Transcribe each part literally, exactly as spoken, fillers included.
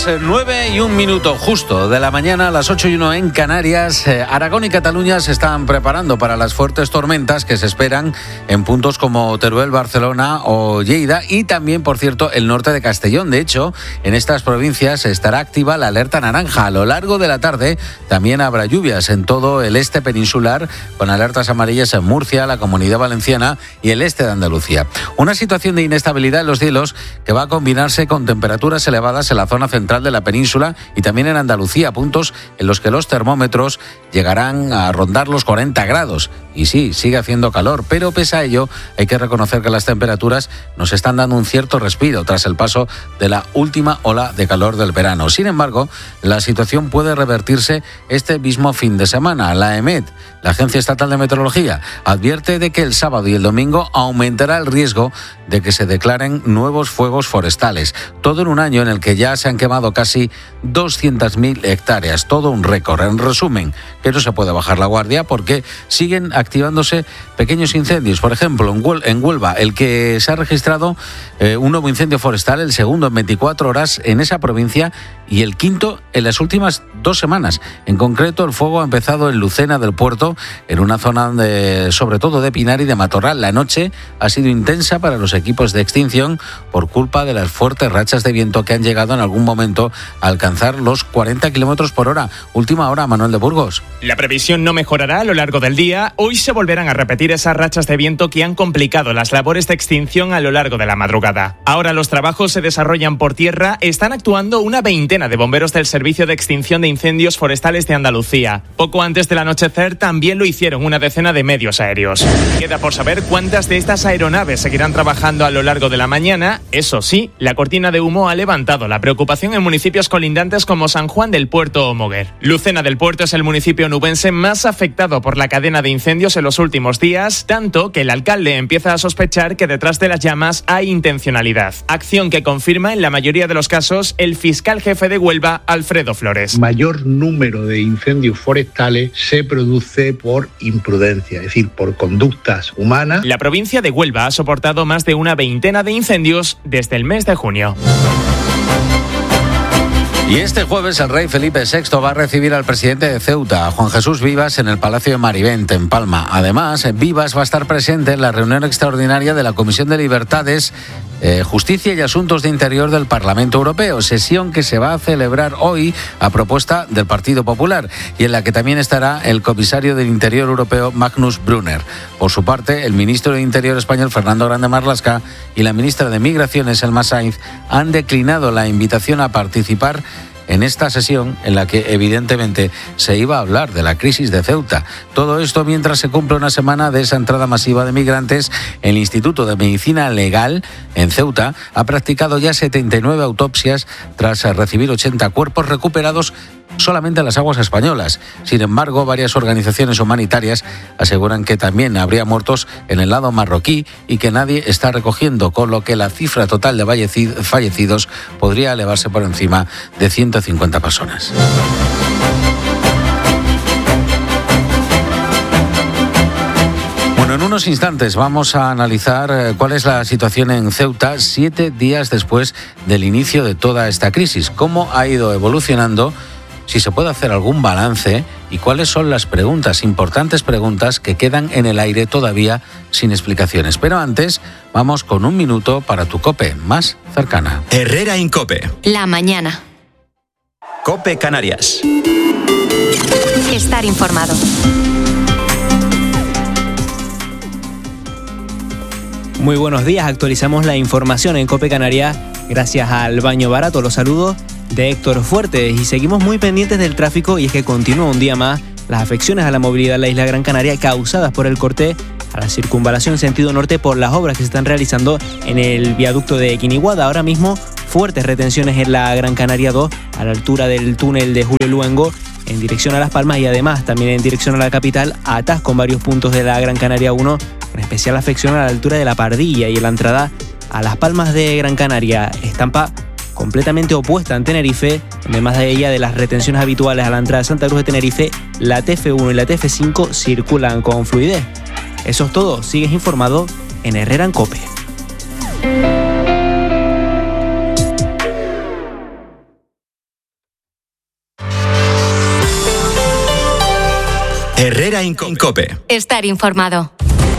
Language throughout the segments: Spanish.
Las nueve y un minuto justo de la mañana, a las ocho y uno en Canarias. Eh, Aragón y Cataluña se están preparando para las fuertes tormentas que se esperan en puntos como Teruel, Barcelona o Lleida y también, por cierto, el norte de Castellón. De hecho, en estas provincias estará activa la alerta naranja. A lo largo de la tarde también habrá lluvias en todo el este peninsular, con alertas amarillas en Murcia, la Comunidad Valenciana y el este de Andalucía. Una situación de inestabilidad en los cielos que va a combinarse con temperaturas elevadas en la zona central de la península y también en Andalucía, puntos en los que los termómetros llegarán a rondar los cuarenta grados. Y sí, sigue haciendo calor, pero pese a ello hay que reconocer que las temperaturas nos están dando un cierto respiro tras el paso de la última ola de calor del verano. Sin embargo, la situación puede revertirse este mismo fin de semana. La EMET, la Agencia Estatal de Meteorología, advierte de que el sábado y el domingo aumentará el riesgo de que se declaren nuevos fuegos forestales. Todo en un año en el que ya se han quemado casi doscientas mil hectáreas. Todo un récord. En resumen, que no se puede bajar la guardia porque siguen activándose pequeños incendios. Por ejemplo, en Huelva, el que se ha registrado eh, un nuevo incendio forestal, el segundo en veinticuatro horas en esa provincia y el quinto en las últimas dos semanas. En concreto, el fuego ha empezado en Lucena del Puerto, en una zona de, sobre todo de pinar y de matorral. La noche ha sido intensa para los equipos de extinción por culpa de las fuertes rachas de viento que han llegado en algún momento a alcanzar los cuarenta kilómetros por hora. Última hora, Manuel de Burgos. La previsión no mejorará a lo largo del día. Hoy se volverán a repetir esas rachas de viento que han complicado las labores de extinción a lo largo de la madrugada. Ahora los trabajos se desarrollan por tierra. Están actuando una veintena de bomberos del Servicio de Extinción de Incendios Forestales de Andalucía. Poco antes del anochecer también lo hicieron una decena de medios aéreos. Queda por saber cuántas de estas aeronaves seguirán trabajando a lo largo de la mañana. Eso sí, la cortina de humo ha levantado la preocupación en municipios colindantes como San Juan del Puerto o Moguer. Lucena del Puerto es el municipio onubense más afectado por la cadena de incendios en los últimos días, tanto que el alcalde empieza a sospechar que detrás de las llamas hay intencionalidad. Acción que confirma en la mayoría de los casos el fiscal jefe de Huelva, Alfredo Flores. Mayor número de incendios forestales se produce por imprudencia, es decir, por conductas humanas. La provincia de Huelva ha soportado más de una veintena de incendios desde el mes de junio. Y este jueves el rey Felipe sexto va a recibir al presidente de Ceuta, Juan Jesús Vivas, en el Palacio de Marivent, en Palma. Además, Vivas va a estar presente en la reunión extraordinaria de la Comisión de Libertades, eh, Justicia y Asuntos de Interior del Parlamento Europeo, sesión que se va a celebrar hoy a propuesta del Partido Popular y en la que también estará el comisario del Interior Europeo, Magnus Brunner. Por su parte, el ministro de Interior español, Fernando Grande Marlaska, y la ministra de Migraciones, Elma Sainz, han declinado la invitación a participar en esta sesión en la que evidentemente se iba a hablar de la crisis de Ceuta. Todo esto mientras se cumple una semana de esa entrada masiva de migrantes. El Instituto de Medicina Legal en Ceuta ha practicado ya setenta y nueve autopsias tras recibir ochenta cuerpos recuperados solamente en las aguas españolas. Sin embargo, varias organizaciones humanitarias aseguran que también habría muertos en el lado marroquí y que nadie está recogiendo, con lo que la cifra total de fallecidos podría elevarse por encima de ciento cincuenta personas. Bueno, en unos instantes vamos a analizar cuál es la situación en Ceuta siete días después del inicio de toda esta crisis, cómo ha ido evolucionando, si se puede hacer algún balance y cuáles son las preguntas, importantes preguntas que quedan en el aire todavía sin explicaciones. Pero antes, vamos con un minuto para tu COPE más cercana. Herrera Incope. La mañana. COPE Canarias. Estar informado. Muy buenos días, actualizamos la información en COPE Canarias gracias al Baño Barato. Los saludos de Héctor Fuertes y seguimos muy pendientes del tráfico, y es que continúa un día más las afecciones a la movilidad en la isla Gran Canaria causadas por el corte a la circunvalación sentido norte por las obras que se están realizando en el viaducto de Quiniguada. Ahora mismo fuertes retenciones en la Gran Canaria dos a la altura del túnel de Julio Luengo en dirección a Las Palmas y además también en dirección a la capital, atasco en varios puntos de la Gran Canaria uno, con especial afección a la altura de La Pardilla y en la entrada a Las Palmas de Gran Canaria. Estampa completamente opuesta en Tenerife, además de ella de las retenciones habituales a la entrada de Santa Cruz de Tenerife, la T F uno y la T F cinco circulan con fluidez. Eso es todo, sigues informado en Herrera en COPE. Herrera Incope. Estar informado.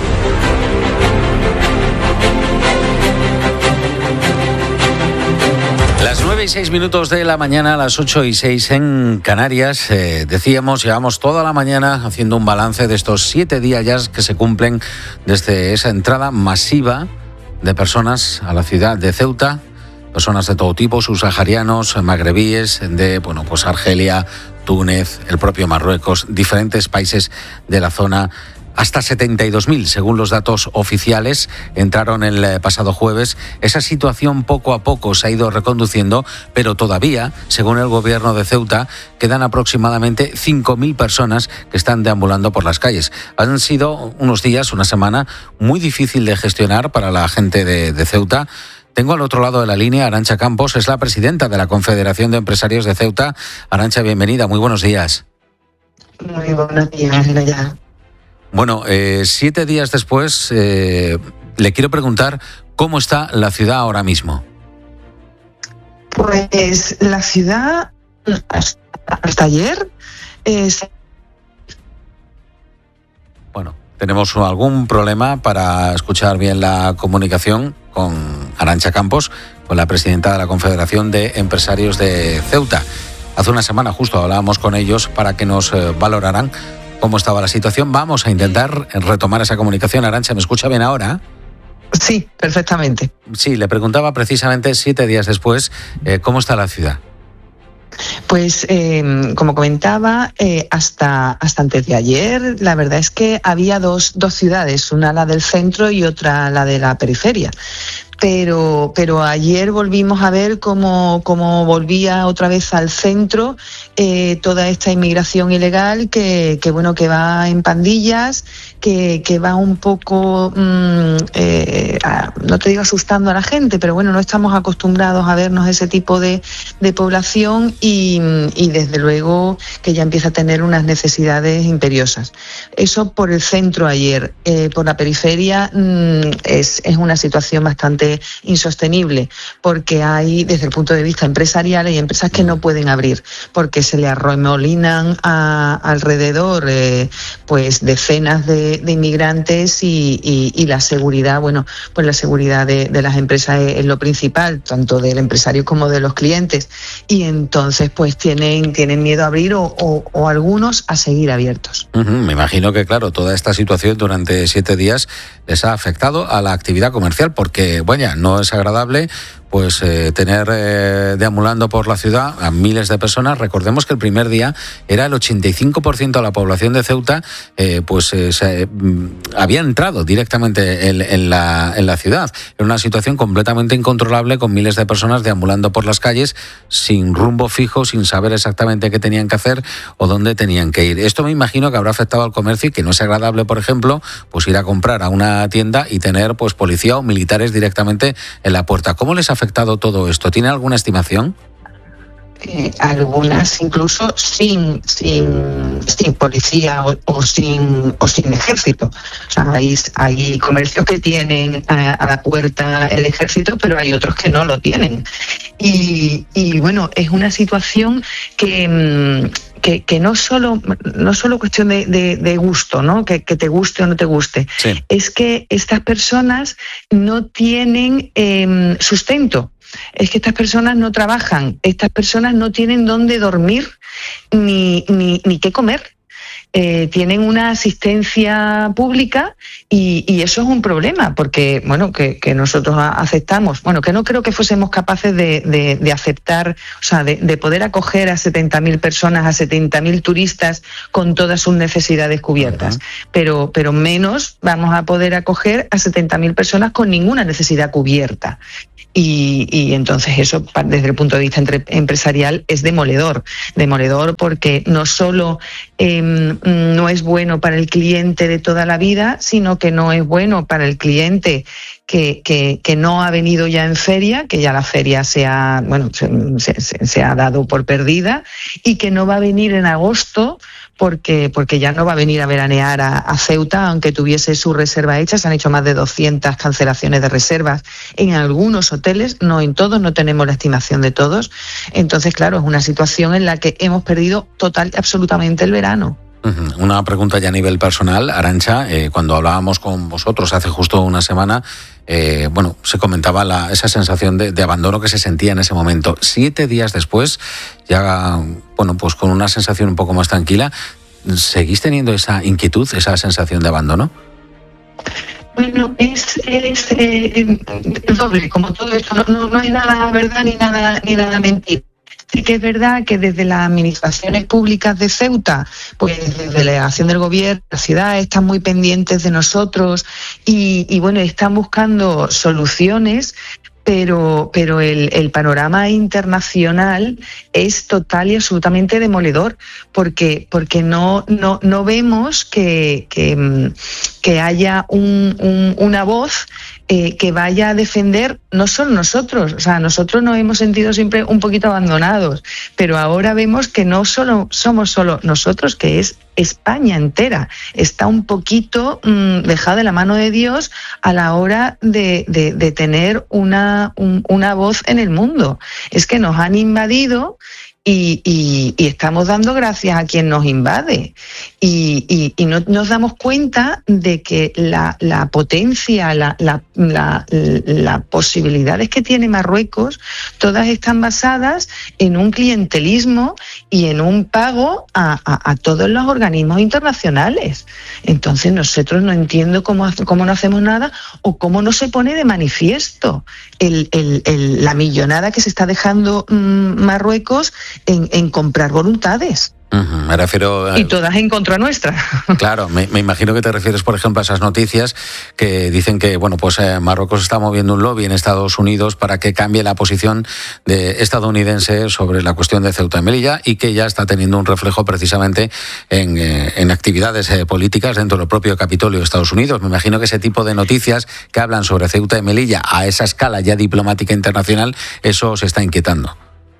Las nueve y seis minutos de la mañana, a las ocho y seis en Canarias. Eh, decíamos, llevamos toda la mañana haciendo un balance de estos siete días ya que se cumplen desde esa entrada masiva de personas a la ciudad de Ceuta. Personas de todo tipo, subsaharianos, magrebíes, de bueno, pues Argelia, Túnez, el propio Marruecos, diferentes países de la zona. Hasta setenta y dos mil, según los datos oficiales, entraron el pasado jueves. Esa situación poco a poco se ha ido reconduciendo, pero todavía, según el gobierno de Ceuta, quedan aproximadamente cinco mil personas que están deambulando por las calles. Han sido unos días, una semana, muy difícil de gestionar para la gente de, de Ceuta. Tengo al otro lado de la línea a Arantxa Campos, es la presidenta de la Confederación de Empresarios de Ceuta. Arantxa, bienvenida, muy buenos días. Muy buenos días, Loya. Bueno, eh, siete días después, eh, le quiero preguntar cómo está la ciudad ahora mismo. Pues la ciudad, hasta, hasta ayer, es... Bueno, tenemos algún problema para escuchar bien la comunicación con Arantxa Campos, con la presidenta de la Confederación de Empresarios de Ceuta. Hace una semana justo hablábamos con ellos para que nos eh, valoraran cómo estaba la situación. Vamos a intentar retomar esa comunicación. Arantxa, ¿me escucha bien ahora? Sí, perfectamente. Sí, le preguntaba precisamente siete días después, eh, ¿cómo está la ciudad? Pues eh, como comentaba, eh, hasta, hasta antes de ayer, la verdad es que había dos, dos ciudades, una la del centro y otra la de la periferia. Pero, pero ayer volvimos a ver cómo, cómo volvía otra vez al centro eh, toda esta inmigración ilegal que, que bueno que va en pandillas, que, que va un poco, mmm, eh, a, no te digo asustando a la gente, pero bueno, no estamos acostumbrados a vernos ese tipo de, de población y, y desde luego que ya empieza a tener unas necesidades imperiosas. Eso por el centro ayer. Eh, por la periferia mmm, es, es una situación bastante insostenible, porque hay, desde el punto de vista empresarial, hay empresas que no pueden abrir porque se le arremolinan a, alrededor eh, pues decenas de, de inmigrantes y, y, y la seguridad, bueno, pues la seguridad de, de las empresas es, es lo principal, tanto del empresario como de los clientes, y entonces pues tienen, tienen miedo a abrir o, o, o algunos a seguir abiertos. Uh-huh. Me imagino que claro, toda esta situación durante siete días les ha afectado a la actividad comercial porque, bueno, no es agradable pues eh, tener eh, deambulando por la ciudad a miles de personas. Recordemos que el primer día era el ochenta y cinco por ciento de la población de Ceuta eh, pues eh, se, mm, había entrado directamente en, en, la, en la ciudad. Era una situación completamente incontrolable con miles de personas deambulando por las calles sin rumbo fijo, sin saber exactamente qué tenían que hacer o dónde tenían que ir. Esto me imagino que habrá afectado al comercio y que no es agradable, por ejemplo, pues ir a comprar a una tienda y tener pues policía o militares directamente en la puerta. ¿Cómo les ha afectado todo esto? ¿Tiene alguna estimación? Eh, algunas incluso sin sin, sin policía o, o sin o sin ejército. O sea, hay, hay comercios que tienen a, a la puerta el ejército, pero hay otros que no lo tienen. Y, y bueno, es una situación que Que, que no solo no solo cuestión de, de, de gusto, ¿no? Que, que te guste o no te guste. Sí. Es que estas personas no tienen eh, sustento. Es que estas personas no trabajan. Estas personas no tienen dónde dormir ni, ni, ni qué comer. Eh, tienen una asistencia pública y, y eso es un problema porque, bueno, que, que nosotros aceptamos, bueno, que no creo que fuésemos capaces de, de, de aceptar, o sea, de, de poder acoger a setenta mil personas, a setenta mil turistas con todas sus necesidades cubiertas, uh-huh. pero, pero menos vamos a poder acoger a setenta mil personas con ninguna necesidad cubierta. Y, y entonces eso, desde el punto de vista entre, empresarial, es demoledor. Demoledor porque no solo eh, no es bueno para el cliente de toda la vida, sino que no es bueno para el cliente que, que, que no ha venido ya en feria, que ya la feria se ha, bueno, se, se, se ha dado por perdida, y que no va a venir en agosto, porque porque ya no va a venir a veranear a, a Ceuta, aunque tuviese su reserva hecha. Se han hecho más de doscientas cancelaciones de reservas en algunos hoteles, no en todos, no tenemos la estimación de todos. Entonces, claro, es una situación en la que hemos perdido total y absolutamente el verano. Uh-huh. Una pregunta ya a nivel personal, Arantxa, eh, cuando hablábamos con vosotros hace justo una semana, eh, bueno, se comentaba la, esa sensación de, de abandono que se sentía en ese momento. Siete días después, ya, bueno, pues con una sensación un poco más tranquila, ¿seguís teniendo esa inquietud, esa sensación de abandono? Bueno, es, es eh, doble, como todo esto, no, no, no hay nada verdad ni nada, ni nada mentira. Sí que es verdad que desde las administraciones públicas de Ceuta, pues desde la delegación del gobierno, la ciudad, están muy pendientes de nosotros y, y bueno, están buscando soluciones, pero, pero el, el panorama internacional es total y absolutamente demoledor, porque, porque no, no, no vemos que, que, que haya un, un, una voz eh, que vaya a defender, no solo nosotros, o sea, nosotros nos hemos sentido siempre un poquito abandonados, pero ahora vemos que no solo somos solo nosotros, que es España entera está un poquito mmm, dejada de la mano de Dios a la hora de, de, de tener una, un, una voz en el mundo. Es que nos han invadido y, y, y estamos dando gracias a quien nos invade. Y, y, y no nos damos cuenta de que la, la potencia, la, la, la, las posibilidades que tiene Marruecos, todas están basadas en un clientelismo y en un pago a, a, a todos los organismos internacionales. Entonces nosotros no entiendo cómo, cómo no hacemos nada o cómo no se pone de manifiesto el, el, el, la millonada que se está dejando mmm, Marruecos en, en comprar voluntades. Uh-huh, me refiero a... Y todas en contra nuestra. Claro, me, me imagino que te refieres, por ejemplo, a esas noticias que dicen que, bueno, pues eh, Marruecos está moviendo un lobby en Estados Unidos para que cambie la posición de estadounidense sobre la cuestión de Ceuta y Melilla y que ya está teniendo un reflejo precisamente en, eh, en actividades eh, políticas dentro del propio Capitolio de Estados Unidos. Me imagino que ese tipo de noticias que hablan sobre Ceuta y Melilla a esa escala ya diplomática internacional, eso se está inquietando.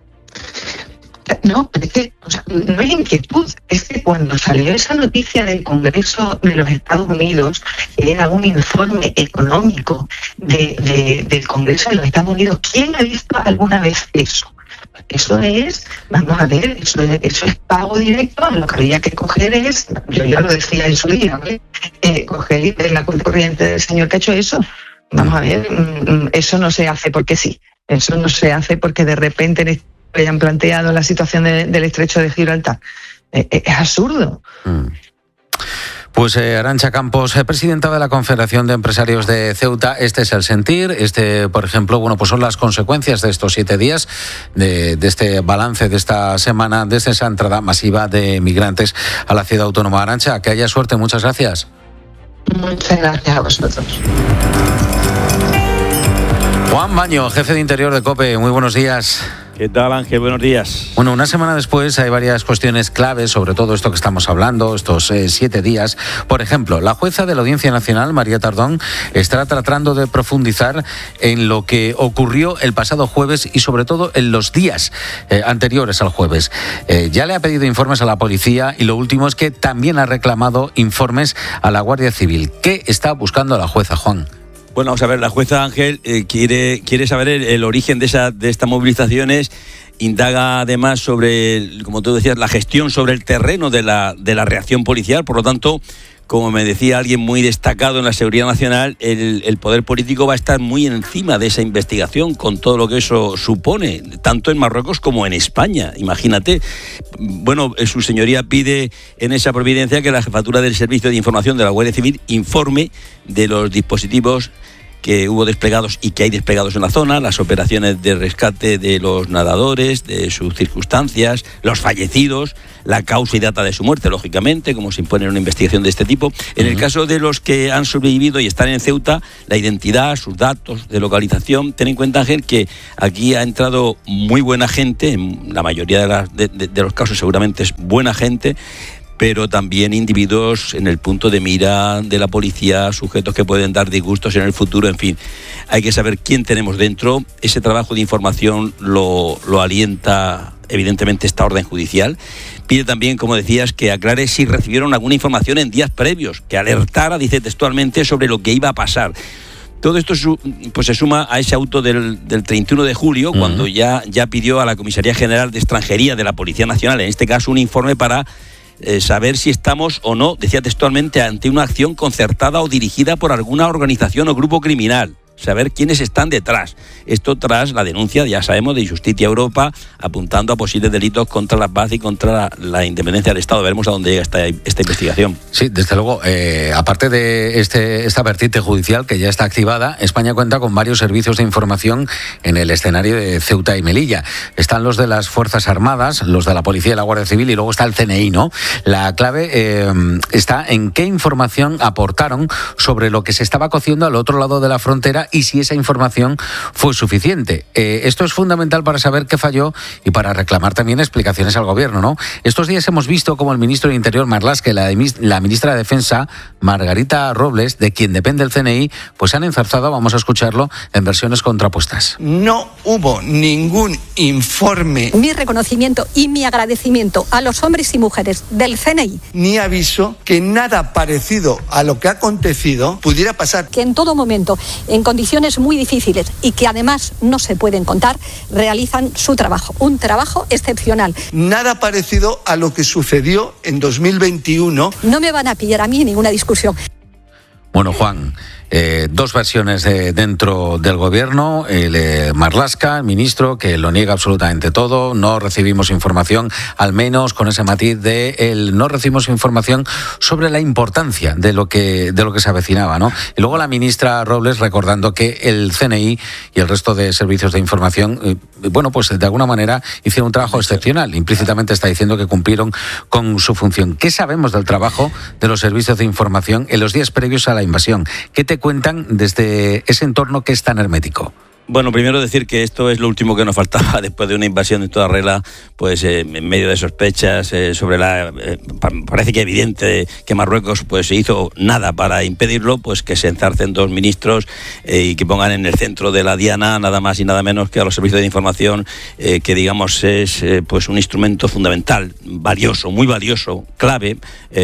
No, pero es que o sea, no es inquietud, es que cuando salió esa noticia del Congreso de los Estados Unidos, que era un informe económico de, de, del Congreso de los Estados Unidos, ¿quién ha visto alguna vez eso? Eso es, vamos a ver, eso es, eso es pago directo. Lo que había que coger es, yo ya lo decía en su día, ¿eh? Eh, coger y ver la cuenta corriente del señor que ha hecho eso. Vamos a ver, eso no se hace porque sí, eso no se hace porque de repente hayan planteado la situación de, del estrecho de Gibraltar. Es, es absurdo. Mm. Pues eh, Arantxa Campos, eh, presidenta de la Confederación de Empresarios de Ceuta, este es el sentir, este, por ejemplo, bueno, pues son las consecuencias de estos siete días, de, de este balance de esta semana, desde esa entrada masiva de migrantes a la ciudad autónoma. Arantxa, que haya suerte, muchas gracias. Muchas gracias a vosotros. Juan Baño, jefe de Interior de COPE, muy buenos días. ¿Qué tal, Ángel? Buenos días. Bueno, una semana después hay varias cuestiones claves sobre todo esto que estamos hablando, estos eh, siete días. Por ejemplo, la jueza de la Audiencia Nacional, María Tardón, estará tratando de profundizar en lo que ocurrió el pasado jueves y sobre todo en los días eh, anteriores al jueves. Eh, ya le ha pedido informes a la policía y lo último es que también ha reclamado informes a la Guardia Civil. ¿Qué está buscando la jueza, Juan? Bueno, vamos a ver, la jueza Ángel eh, quiere, quiere saber el, el origen de, esa, de estas movilizaciones, indaga además sobre, como tú decías, la gestión sobre el terreno de la, de la reacción policial, por lo tanto, como me decía alguien muy destacado en la seguridad nacional, el, el poder político va a estar muy encima de esa investigación con todo lo que eso supone, tanto en Marruecos como en España, imagínate. Bueno, su señoría pide en esa providencia que la jefatura del Servicio de Información de la Guardia Civil informe de los dispositivos que hubo desplegados y que hay desplegados en la zona, las operaciones de rescate de los nadadores, de sus circunstancias, los fallecidos, la causa y data de su muerte, lógicamente, como se impone en una investigación de este tipo. En el caso de los que han sobrevivido y están en Ceuta, la identidad, sus datos de localización. Ten en cuenta, Ángel, que aquí ha entrado muy buena gente, en la mayoría de, las, de, de, de los casos seguramente es buena gente, pero también individuos en el punto de mira de la policía, sujetos que pueden dar disgustos en el futuro, en fin. Hay que saber quién tenemos dentro. Ese trabajo de información lo, lo alienta evidentemente esta orden judicial. Pide también, como decías, que aclare si recibieron alguna información en días previos, que alertara, dice textualmente, sobre lo que iba a pasar. Todo esto pues se suma a ese auto del, del treinta y uno de julio, uh-huh. cuando ya, ya pidió a la Comisaría General de Extranjería de la Policía Nacional, en este caso, un informe para eh, saber si estamos o no, decía textualmente, ante una acción concertada o dirigida por alguna organización o grupo criminal. Saber quiénes están detrás. Esto tras la denuncia, ya sabemos, de Justicia Europa, apuntando a posibles delitos contra la paz y contra la, la independencia del Estado. Veremos a dónde llega esta, esta investigación. Sí, desde luego, eh, aparte de este, esta vertiente judicial que ya está activada, España cuenta con varios servicios de información en el escenario de Ceuta y Melilla. Están los de las Fuerzas Armadas, los de la Policía y la Guardia Civil, y luego está el C N I, ¿no? La clave eh, está en qué información aportaron sobre lo que se estaba cociendo al otro lado de la frontera y si esa información fue suficiente. Eh, esto es fundamental para saber qué falló y para reclamar también explicaciones al gobierno, ¿no? Estos días hemos visto como el ministro de Interior, Marlaska, y la, la ministra de Defensa, Margarita Robles, de quien depende el C N I, pues han enzarzado, vamos a escucharlo, en versiones contrapuestas. No hubo ningún informe. Mi reconocimiento y mi agradecimiento a los hombres y mujeres del C N I. Ni aviso que nada parecido a lo que ha acontecido pudiera pasar. Que en todo momento, en condiciones muy difíciles y que además no se pueden contar, realizan su trabajo, un trabajo excepcional. Nada parecido a lo que sucedió en dos mil veintiuno. No me van a pillar a mí en ninguna discusión. Bueno, Juan, eh, dos versiones de, dentro del gobierno. El eh, Marlaska, el ministro, que lo niega absolutamente todo. No recibimos información, al menos con ese matiz de el no recibimos información sobre la importancia de lo que de lo que se avecinaba, ¿no? Y luego la ministra Robles recordando que el C N I y el resto de servicios de información, eh, bueno, pues de alguna manera hicieron un trabajo excepcional. Implícitamente está diciendo que cumplieron con su función. ¿Qué sabemos del trabajo de los servicios de información en los días previos a la invasión? ¿Qué te cuentan desde ese entorno que es tan hermético? Bueno, primero decir que esto es lo último que nos faltaba después de una invasión en toda regla, pues eh, en medio de sospechas eh, sobre la... Eh, parece que evidente que Marruecos pues hizo nada para impedirlo, pues que se enzarcen dos ministros eh, y que pongan en el centro de la diana nada más y nada menos que a los servicios de información, eh, que digamos es eh, pues un instrumento fundamental, valioso, muy valioso, clave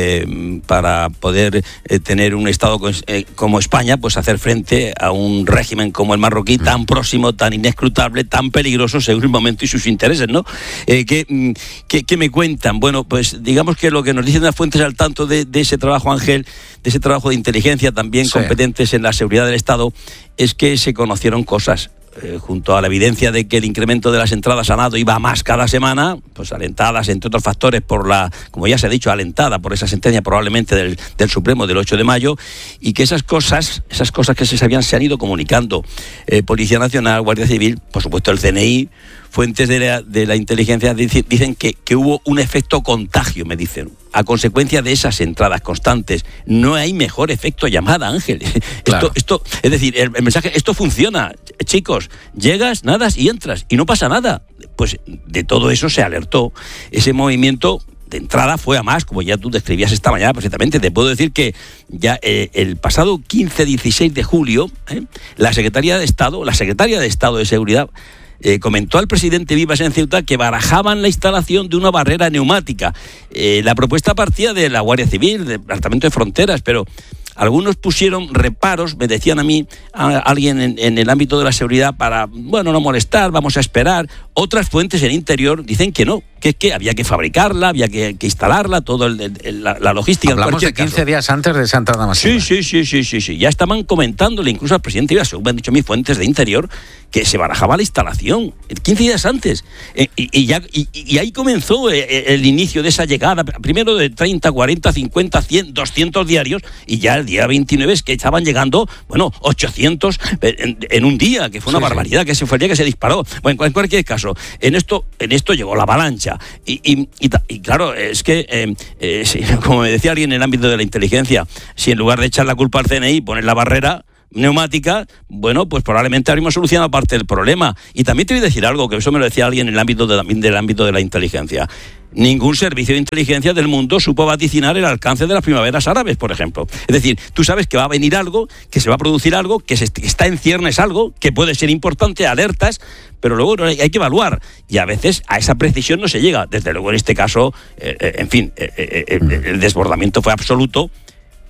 eh, para poder eh, tener un Estado eh, como España, pues hacer frente a un régimen como el marroquí tan próximo, tan inescrutable, tan peligroso según el momento y sus intereses, ¿no? Eh, ¿qué, qué, ¿Qué me cuentan? Bueno, pues digamos que lo que nos dicen las fuentes al tanto de, de ese trabajo, Ángel, de ese trabajo de inteligencia también sí. competentes en la seguridad del Estado, es que se conocieron cosas. Eh, junto a la evidencia de que el incremento de las entradas a nado iba a más cada semana, pues alentadas, entre otros factores, por la, como ya se ha dicho, alentada por esa sentencia probablemente del, del Supremo del ocho de mayo, y que esas cosas, esas cosas que se sabían se han ido comunicando. Eh, Policía Nacional, Guardia Civil, por supuesto el C N I, fuentes de la, de la inteligencia dicen, dicen que, que hubo un efecto contagio, me dicen, a consecuencia de esas entradas constantes. No hay mejor efecto llamada, Ángel. Claro. Esto, esto, es decir, el, el mensaje, esto funciona, chicos, llegas, nadas y entras, y no pasa nada. Pues de todo eso se alertó. Ese movimiento de entrada fue a más, como ya tú describías esta mañana perfectamente. Te puedo decir que ya eh, el pasado quince dieciséis de julio, eh, la Secretaría de Estado, la Secretaria de Estado de Seguridad, Eh, comentó al presidente Vivas en Ceuta que barajaban la instalación de una barrera neumática. Eh, la propuesta partía de la Guardia Civil, del Departamento de Fronteras, pero algunos pusieron reparos, me decían a mí, a alguien en, en el ámbito de la seguridad, para, bueno, no molestar, vamos a esperar. Otras fuentes en interior dicen que no, que es que había que fabricarla, había que, que instalarla, toda la, la logística. Hablamos de quince caso. días antes de esa entrada masiva. Sí, sí, sí, sí, sí, sí. Ya estaban comentándole incluso al presidente Vivas, según me han dicho mis fuentes de interior, que se barajaba la instalación quince días antes. Eh, y, y, ya, y, y ahí comenzó eh, el inicio de esa llegada, primero de treinta, cuarenta, cincuenta, cien, doscientos diarios, y ya el día veintinueve es que estaban llegando, bueno, ochocientos en, en un día, que fue una sí, barbaridad, sí. que se fue el día que se disparó. Bueno, en cualquier caso, en esto, en esto llegó la avalancha. Y, y, y, y claro, es que, eh, eh, sí, como me decía alguien en el ámbito de la inteligencia, si en lugar de echar la culpa al C N I pones la barrera neumática, bueno, pues probablemente habríamos solucionado parte del problema. Y también te voy a decir algo, que eso me lo decía alguien en el ámbito de, también del ámbito de la inteligencia. Ningún servicio de inteligencia del mundo supo vaticinar el alcance de las primaveras árabes, por ejemplo. Es decir, tú sabes que va a venir algo, que se va a producir algo, que, se, que está en ciernes algo, que puede ser importante, alertas, pero luego hay, hay que evaluar. Y a veces a esa precisión no se llega. Desde luego en este caso, eh, eh, en fin, eh, eh, eh, el desbordamiento fue absoluto.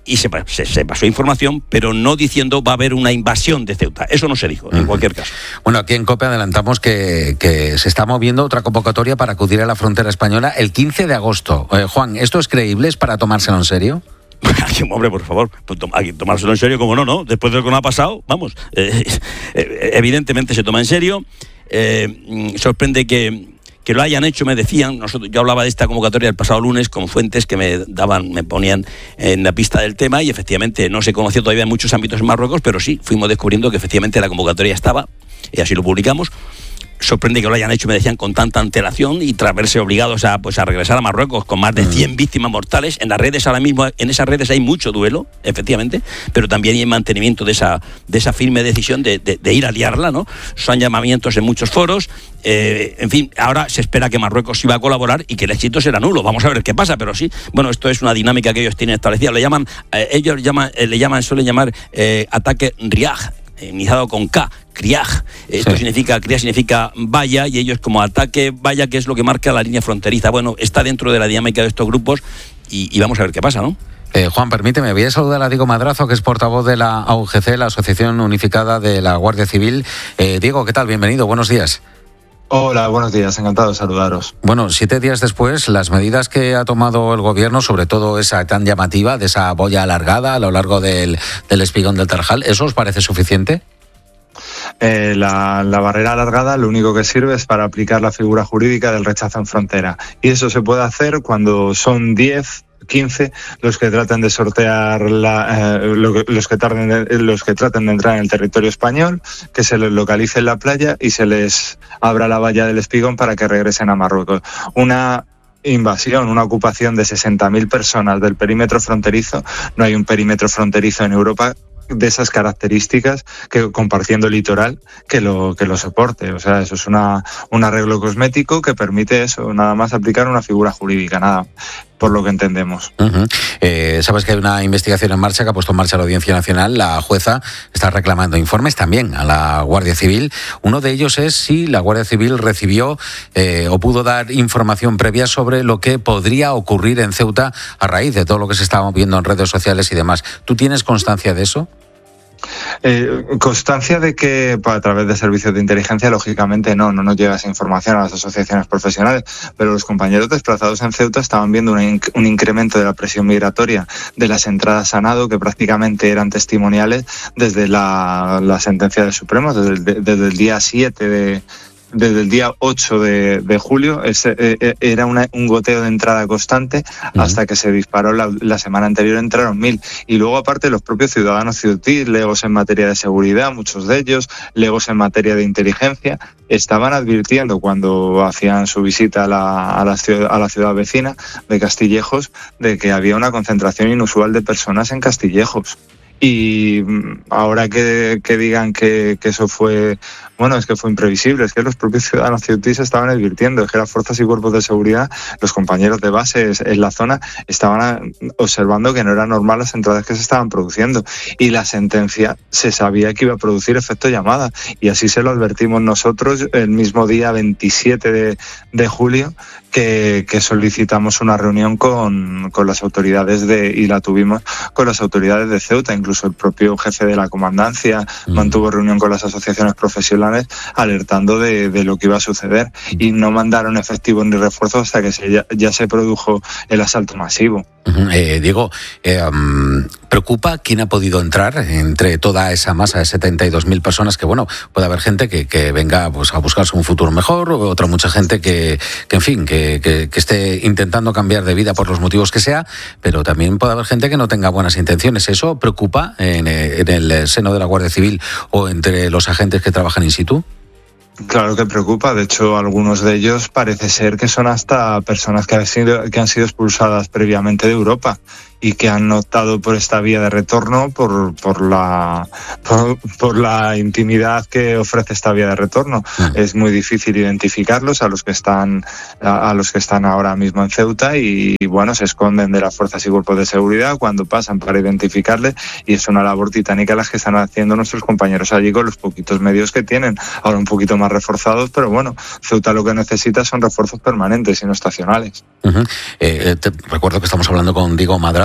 y se, se, se pasó información, pero no diciendo va a haber una invasión de Ceuta. Eso no se dijo, en uh-huh. cualquier caso. Bueno, aquí en COPE adelantamos que, que se está moviendo otra convocatoria para acudir a la frontera española el quince de agosto. Eh, Juan, ¿esto es creíble? ¿Es para tomárselo en serio? Hombre, por favor, tomárselo en serio, como no, ¿no? Después de lo que nos ha pasado, vamos, eh, eh, evidentemente se toma en serio. Eh, sorprende que... que lo hayan hecho, me decían, nosotros, yo hablaba de esta convocatoria el pasado lunes con fuentes que me daban, me ponían en la pista del tema y efectivamente no se conocía todavía en muchos ámbitos en Marruecos, pero sí, fuimos descubriendo que efectivamente la convocatoria estaba y así lo publicamos. Sorprende que lo hayan hecho, me decían, con tanta antelación y tras verse obligados a, pues, a regresar a Marruecos con más de cien víctimas mortales. En las redes ahora mismo, en esas redes hay mucho duelo, efectivamente, pero también hay mantenimiento de esa, de esa firme decisión de, de, de ir a liarla, ¿no? Son llamamientos en muchos foros. Eh, en fin, ahora se espera que Marruecos iba a colaborar y que el éxito será nulo. Vamos a ver qué pasa, pero sí, bueno, esto es una dinámica que ellos tienen establecida. Le llaman, eh, ellos llaman, eh, le llaman, suelen llamar eh, ataque Riaj, iniciado con K, Kriaj. Esto sí. significa, Kriaj significa valla, y ellos como ataque valla, que es lo que marca la línea fronteriza. Bueno, está dentro de la dinámica de estos grupos y, y vamos a ver qué pasa, ¿no? Eh, Juan, permíteme, voy a saludar a Diego Madrazo, que es portavoz de la A U G C, la Asociación Unificada de la Guardia Civil. Eh, Diego, ¿qué tal? Bienvenido, buenos días. Hola, buenos días, encantado de saludaros. Bueno, siete días después, las medidas que ha tomado el gobierno, sobre todo esa tan llamativa, de esa boya alargada a lo largo del, del espigón del Tarjal, ¿eso os parece suficiente? Eh, la, la barrera alargada lo único que sirve es para aplicar la figura jurídica del rechazo en frontera. Y eso se puede hacer cuando son diez, quince los que traten de sortear la, eh, lo, los que tarden de, los que traten de entrar en el territorio español, que se les localice en la playa y se les abra la valla del espigón para que regresen a Marruecos. Una invasión, una ocupación de sesenta mil personas del perímetro fronterizo. No hay un perímetro fronterizo en Europa de esas características, que compartiendo litoral, que lo que lo soporte. O sea, eso es una un arreglo cosmético que permite eso, nada más aplicar una figura jurídica, nada, por lo que entendemos. Uh-huh. Eh, sabes que hay una investigación en marcha que ha puesto en marcha la Audiencia Nacional. La jueza está reclamando informes también a la Guardia Civil. Uno de ellos es si la Guardia Civil recibió eh, o pudo dar información previa sobre lo que podría ocurrir en Ceuta a raíz de todo lo que se estaba viendo en redes sociales y demás. ¿Tú tienes constancia de eso? Eh, constancia de que a través de servicios de inteligencia, lógicamente no, no nos llega esa información a las asociaciones profesionales, pero los compañeros desplazados en Ceuta estaban viendo un, inc- un incremento de la presión migratoria de las entradas a nado, que prácticamente eran testimoniales desde la, la sentencia del Supremo, desde el, de, desde el día siete de... Desde el día ocho de, de julio ese, eh, era una, un goteo de entrada constante uh-huh. hasta que se disparó la, la semana anterior, entraron mil. Y luego, aparte, los propios ciudadanos ceutíes, legos en materia de seguridad, muchos de ellos, legos en materia de inteligencia, estaban advirtiendo cuando hacían su visita a la, a la, ciudad, a la ciudad vecina de Castillejos de que había una concentración inusual de personas en Castillejos. Y ahora que, que digan que, que eso fue, bueno, es que fue imprevisible, es que los propios ciudadanos ceutíes estaban advirtiendo, es que las fuerzas y cuerpos de seguridad, los compañeros de base en la zona, estaban observando que no eran normales las entradas que se estaban produciendo. Y la sentencia se sabía que iba a producir efecto llamada, y así se lo advertimos nosotros el mismo día veintisiete de, de julio, que, que solicitamos una reunión con, con las autoridades de, y la tuvimos con las autoridades de Ceuta. Incluso el propio jefe de la comandancia mm. mantuvo reunión con las asociaciones profesionales alertando de, de lo que iba a suceder, y no mandaron efectivos ni refuerzos hasta que se, ya, ya se produjo el asalto masivo. Uh-huh. Eh, Diego, eh, um, ¿preocupa quién ha podido entrar entre toda esa masa de setenta y dos mil personas? Que bueno, puede haber gente que, que venga pues, a buscarse un futuro mejor, o otra mucha gente que, que en fin, que, que, que esté intentando cambiar de vida por los motivos que sea, pero también puede haber gente que no tenga buenas intenciones. ¿Eso preocupa en, en el seno de la Guardia Civil o entre los agentes que trabajan in situ? Claro que preocupa. De hecho, algunos de ellos parece ser que son hasta personas que han sido, que han sido expulsadas previamente de Europa y que han optado por esta vía de retorno por por la por, por la intimidad que ofrece esta vía de retorno. Mm. Es muy difícil identificarlos a los que están a, a los que están ahora mismo en Ceuta y, y bueno, se esconden de las fuerzas y cuerpos de seguridad cuando pasan para identificarles, y es una labor titánica las que están haciendo nuestros compañeros allí con los poquitos medios que tienen, ahora un poquito más reforzados, pero bueno, Ceuta lo que necesita son refuerzos permanentes y no estacionales. Uh-huh. Eh, te recuerdo que estamos hablando con Diego Madrazo,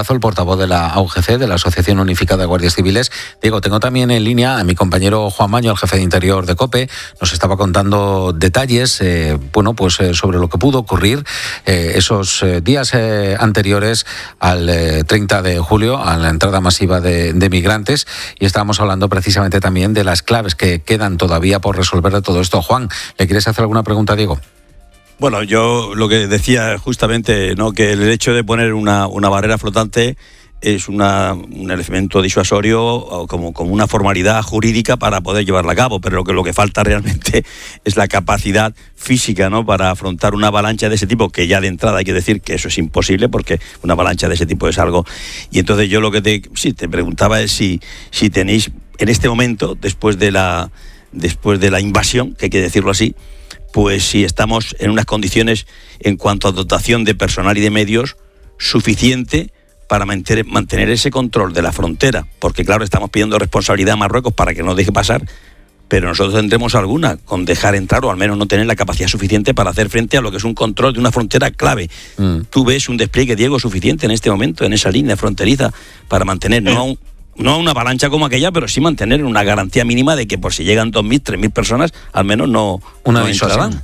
Madrazo, el portavoz de la A U G C, de la Asociación Unificada de Guardias Civiles. Diego, tengo también en línea a mi compañero Juan Maño, el jefe de Interior de COPE. Nos estaba contando detalles, eh, bueno, pues eh, sobre lo que pudo ocurrir eh, esos eh, días eh, anteriores al eh, treinta de julio, a la entrada masiva de, de migrantes, y estábamos hablando precisamente también de las claves que quedan todavía por resolver de todo esto. Juan, ¿le quieres hacer alguna pregunta, Diego? Bueno, yo lo que decía justamente, ¿no?, que el hecho de poner una, una barrera flotante es una, un elemento disuasorio, como, como una formalidad jurídica para poder llevarla a cabo, pero lo que, lo que falta realmente es la capacidad física, ¿no?, para afrontar una avalancha de ese tipo, que ya de entrada hay que decir que eso es imposible, porque una avalancha de ese tipo es algo. Y entonces yo lo que te, sí, te preguntaba es si, si tenéis en este momento, después de la, después de la invasión, que hay que decirlo así, pues si estamos en unas condiciones en cuanto a dotación de personal y de medios suficiente para mantener, mantener ese control de la frontera, porque claro, estamos pidiendo responsabilidad a Marruecos para que no deje pasar, pero nosotros tendremos alguna con dejar entrar, o al menos no tener la capacidad suficiente para hacer frente a lo que es un control de una frontera clave. Mm. ¿Tú ves un despliegue, Diego, suficiente en este momento, en esa línea fronteriza, para mantener, no a un, no una avalancha como aquella, pero sí mantener una garantía mínima de que por si llegan dos mil, tres mil personas, al menos no, una no entrarán?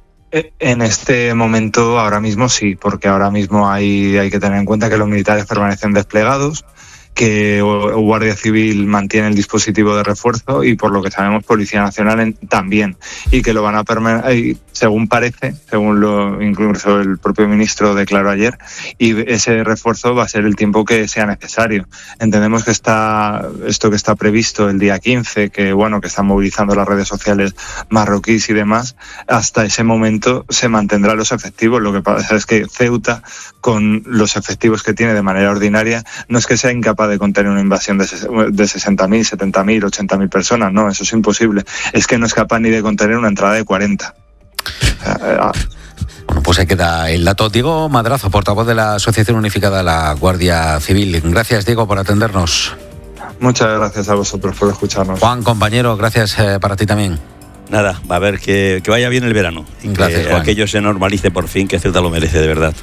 En este momento, ahora mismo sí, porque ahora mismo hay, hay que tener en cuenta que los militares permanecen desplegados, que Guardia Civil mantiene el dispositivo de refuerzo y, por lo que sabemos, Policía Nacional en, también, y que lo van a permanecer, según parece, según lo incluso el propio ministro declaró ayer, y ese refuerzo va a ser el tiempo que sea necesario. Entendemos que está esto que está previsto el día quince, que bueno, que están movilizando las redes sociales marroquíes y demás, hasta ese momento se mantendrán los efectivos. Lo que pasa es que Ceuta, con los efectivos que tiene de manera ordinaria, no es que sea incapaz de contener una invasión de sesenta mil, setenta mil, ochenta mil personas, no, eso es imposible. Es que no es capaz ni de contener una entrada de cuarenta. Bueno, pues ahí queda el dato. Diego Madrazo, portavoz de la Asociación Unificada de la Guardia Civil. Gracias, Diego, por atendernos. Muchas gracias a vosotros por escucharnos. Juan, compañero, gracias eh, para ti también. Nada, va a ver que, que vaya bien el verano. Y gracias, que Juan. Aquello se normalice por fin, que Ceuta lo merece, de verdad.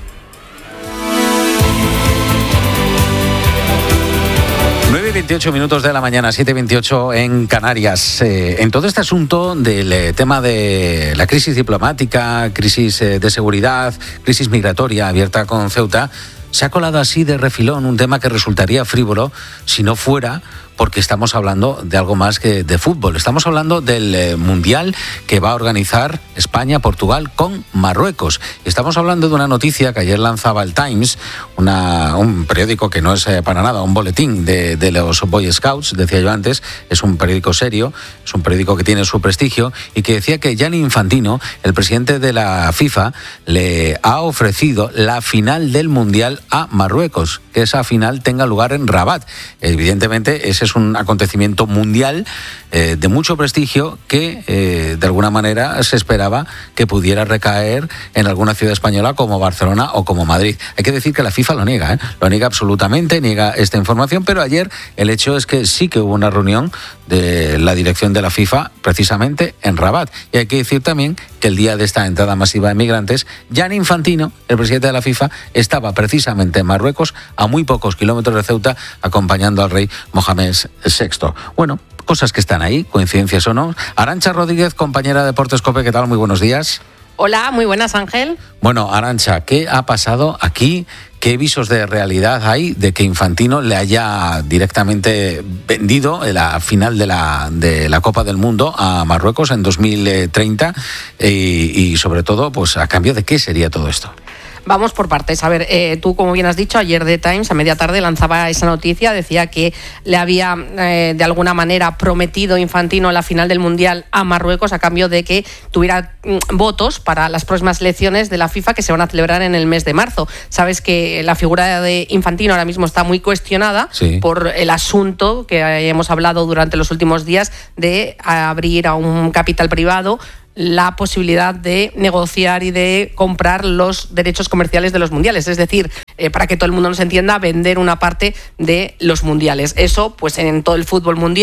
nueve y veintiocho minutos de la mañana, siete y veintiocho en Canarias. Eh, en todo este asunto del eh, tema de la crisis diplomática, crisis eh, de seguridad, crisis migratoria abierta con Ceuta, se ha colado así de refilón un tema que resultaría frívolo si no fuera porque estamos hablando de algo más que de fútbol. Estamos hablando del eh, Mundial que va a organizar España, Portugal con Marruecos. Estamos hablando de una noticia que ayer lanzaba el Times, una, un periódico que no es eh, para nada un boletín de, de los Boy Scouts, decía yo antes, es un periódico serio, es un periódico que tiene su prestigio, y que decía que Gianni Infantino, el presidente de la FIFA, le ha ofrecido la final del Mundial a Marruecos, que esa final tenga lugar en Rabat. Evidentemente, ese es un acontecimiento mundial eh, de mucho prestigio que eh, de alguna manera se esperaba que pudiera recaer en alguna ciudad española como Barcelona o como Madrid. Hay que decir que la FIFA lo niega, ¿eh? lo niega absolutamente, niega esta información, pero ayer el hecho es que sí que hubo una reunión de la dirección de la FIFA precisamente en Rabat. Y hay que decir también que el día de esta entrada masiva de migrantes, Gianni Infantino, el presidente de la FIFA, estaba precisamente en Marruecos, a muy pocos kilómetros de Ceuta, acompañando al rey Mohamed sexto. Bueno, cosas que están ahí, coincidencias o no. Arantxa Rodríguez, compañera de Deportes COPE, ¿qué tal? Muy buenos días. Hola, muy buenas, Ángel. Bueno, Arantxa, ¿qué ha pasado aquí? ¿Qué visos de realidad hay de que Infantino le haya directamente vendido la final de la, de la Copa del Mundo a Marruecos en dos mil treinta? Y, y sobre todo, pues ¿a cambio de qué sería todo esto? Vamos por partes. A ver, eh, tú, como bien has dicho, ayer The Times a media tarde lanzaba esa noticia, decía que le había eh, de alguna manera prometido Infantino la final del Mundial a Marruecos a cambio de que tuviera mm, votos para las próximas elecciones de la FIFA que se van a celebrar en el mes de marzo. Sabes que la figura de Infantino ahora mismo está muy cuestionada, sí, por el asunto que hemos hablado durante los últimos días de abrir a un capital privado la posibilidad de negociar y de comprar los derechos comerciales de los mundiales, es decir, eh, para que todo el mundo nos entienda, vender una parte de los mundiales. Eso, pues en todo el fútbol mundial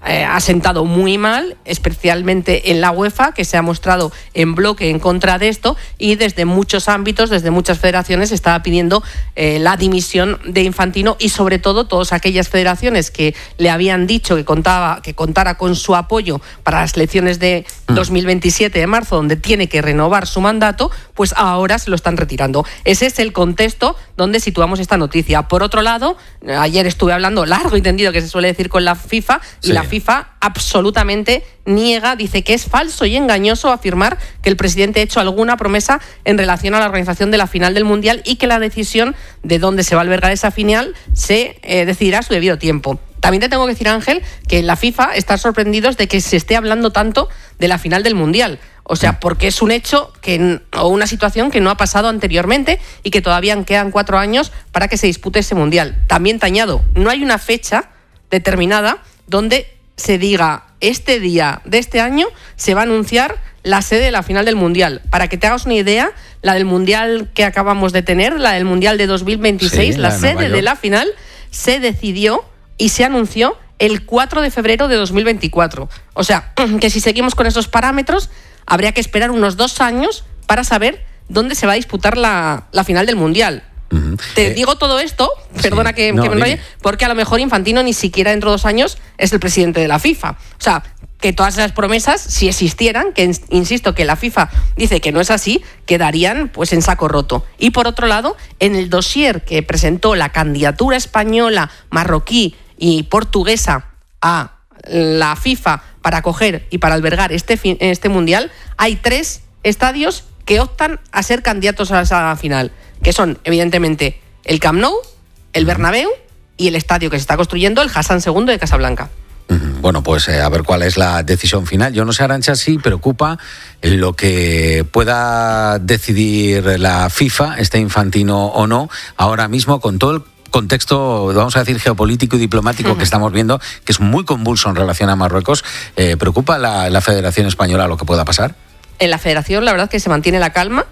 eh, ha sentado muy mal, especialmente en la UEFA, que se ha mostrado en bloque en contra de esto, y desde muchos ámbitos, desde muchas federaciones, se estaba pidiendo eh, la dimisión de Infantino, y sobre todo todas aquellas federaciones que le habían dicho que contaba que contara con su apoyo para las elecciones de dos mil veintisiete de marzo, donde tiene que renovar su mandato, pues ahora se lo están retirando. Ese es el contexto donde situamos esta noticia. Por otro lado, ayer estuve hablando largo y tendido, que se suele decir, con la FIFA, y sí. La FIFA absolutamente niega, dice que es falso y engañoso afirmar que el presidente ha hecho alguna promesa en relación a la organización de la final del Mundial, y que la decisión de dónde se va a albergar esa final se eh, decidirá a su debido tiempo. También te tengo que decir, Ángel, que en la FIFA están sorprendidos de que se esté hablando tanto de la final del Mundial. O sea, porque es un hecho que, o una situación que no ha pasado anteriormente y que todavía quedan cuatro años para que se dispute ese Mundial. También te añado, no hay una fecha determinada donde se diga este día de este año se va a anunciar la sede de la final del Mundial. Para que te hagas una idea, la del Mundial que acabamos de tener, la del Mundial de dos mil veintiséis, sí, la, la sede de la final se decidió y se anunció el cuatro de febrero de dos mil veinticuatro. O sea, que si seguimos con esos parámetros, habría que esperar unos dos años para saber dónde se va a disputar la, la final del Mundial. Uh-huh. Te eh, digo todo esto, perdona sí, que, no, que me enrolle, porque a lo mejor Infantino ni siquiera dentro de dos años es el presidente de la FIFA. O sea, que todas esas promesas, si existieran, que insisto que la FIFA dice que no es así, quedarían pues en saco roto. Y por otro lado, en el dossier que presentó la candidatura española, marroquí y portuguesa a la FIFA para acoger y para albergar este, este Mundial, hay tres estadios que optan a ser candidatos a esa final, que son evidentemente el Camp Nou, el Bernabéu y el estadio que se está construyendo, el Hassan segundo de Casablanca. Bueno, pues eh, a ver cuál es la decisión final. Yo no sé, Arantxa, si preocupa lo que pueda decidir la FIFA, este Infantino o no, ahora mismo con todo el contexto, vamos a decir, geopolítico y diplomático uh-huh. que estamos viendo, que es muy convulso en relación a Marruecos. Eh, ¿Preocupa la, la Federación Española lo que pueda pasar? En la Federación, la verdad es que se mantiene la calma.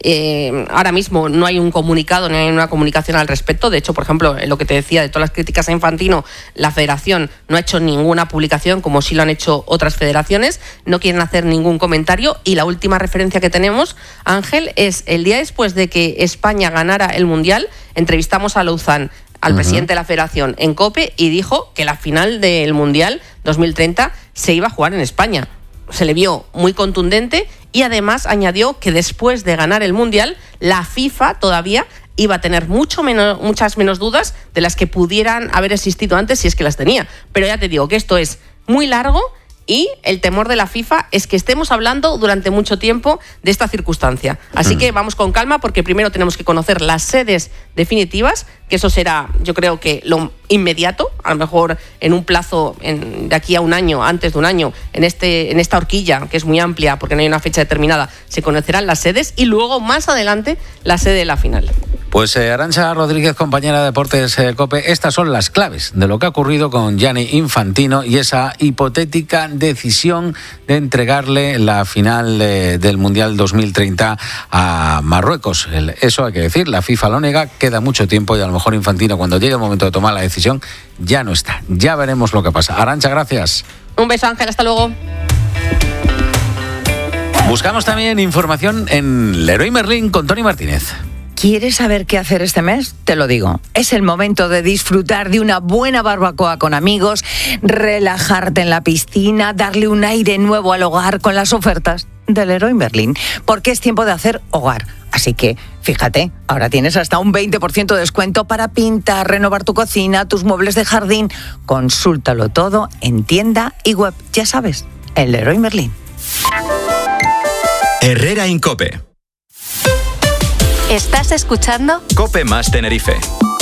Eh, ahora mismo no hay un comunicado, no hay una comunicación al respecto. De hecho, por ejemplo, lo que te decía de todas las críticas a Infantino, la Federación no ha hecho ninguna publicación, como sí lo han hecho otras federaciones. No quieren hacer ningún comentario, y la última referencia que tenemos, Ángel, es el día después de que España ganara el Mundial, entrevistamos a Louzán, al uh-huh. presidente de la Federación, en COPE, y dijo que la final del Mundial dos mil treinta se iba a jugar en España. Se le vio muy contundente, y además añadió que después de ganar el Mundial, la FIFA todavía iba a tener mucho menos, muchas menos dudas de las que pudieran haber existido antes, si es que las tenía. Pero ya te digo que esto es muy largo, y el temor de la FIFA es que estemos hablando durante mucho tiempo de esta circunstancia. Así que vamos con calma, porque primero tenemos que conocer las sedes definitivas, que eso será, yo creo que lo inmediato, a lo mejor en un plazo en, de aquí a un año, antes de un año, en este en esta horquilla, que es muy amplia porque no hay una fecha determinada, se conocerán las sedes, y luego más adelante la sede de la final. Pues eh, Arantxa Rodríguez, compañera de Deportes eh, COPE, estas son las claves de lo que ha ocurrido con Gianni Infantino y esa hipotética decisión de entregarle la final eh, del Mundial dos mil treinta a Marruecos. El, eso hay que decir, la FIFA lo nega, queda mucho tiempo, y a lo mejor Infantino, cuando llegue el momento de tomar la decisión, ya no está. Ya veremos lo que pasa. Arantxa, gracias. Un beso, Ángel, hasta luego. Buscamos también información en Leroy Merlin con Tony Martínez. ¿Quieres saber qué hacer este mes? Te lo digo. Es el momento de disfrutar de una buena barbacoa con amigos, relajarte en la piscina, darle un aire nuevo al hogar con las ofertas de Leroy Merlin, porque es tiempo de hacer hogar. Así que, fíjate, ahora tienes hasta un veinte por ciento de descuento para pintar, renovar tu cocina, tus muebles de jardín. Consúltalo todo en tienda y web. Ya sabes, en Leroy Merlin. Herrera en COPE. ¿Estás escuchando? COPE más Tenerife.